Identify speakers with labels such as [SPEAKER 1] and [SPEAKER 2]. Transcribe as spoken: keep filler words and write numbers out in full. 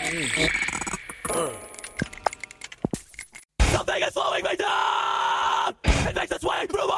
[SPEAKER 1] Something is slowing me down. It makes its way through